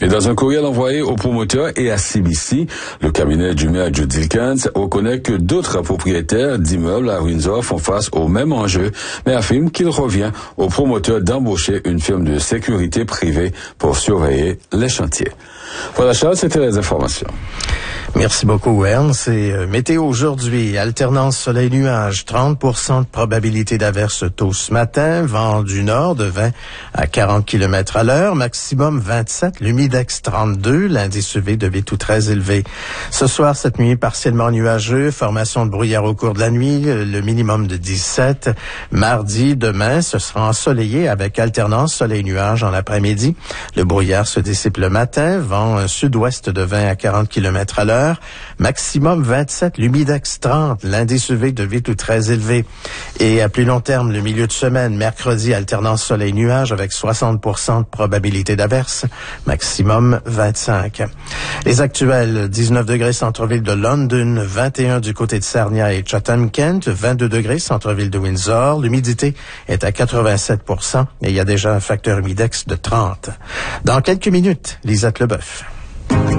Et dans un courriel envoyé aux promoteurs et à CBC, le cabinet du maire Jude Dilkens reconnaît que d'autres propriétaires d'immeubles à Windsor font face au même enjeu, mais affirme qu'il revient aux promoteurs d'embaucher une firme de sécurité privée pour surveiller les chantiers. Voilà, Charles, c'était les informations. Merci beaucoup, Ernst. Et météo aujourd'hui, alternance soleil-nuage, 30% de probabilité d'averse tôt ce matin, vent du nord de 20 à 40 km à l'heure, maximum 27, l'humidex 32, l'indice UV devait tout très élevé. Ce soir, cette nuit, partiellement nuageux, formation de brouillard au cours de la nuit, le minimum de 17. Mardi, demain, ce sera ensoleillé avec alternance soleil-nuage en l'après-midi. Le brouillard se dissipe le matin, vent sud-ouest de 20 à 40 km à l'heure. Maximum 27, l'humidex 30, l'indice UV devait tout très élevé. Et à plus long terme, le milieu de semaine, mercredi, alternance soleil-nuage avec 60% de probabilité d'averse, maximum 25. Les actuels, 19 degrés centre-ville de London, 21 du côté de Sarnia et Chatham-Kent, 22 degrés centre-ville de Windsor. L'humidité est à 87% et il y a déjà un facteur humidex de 30. Dans quelques minutes, Lisette Leboeuf.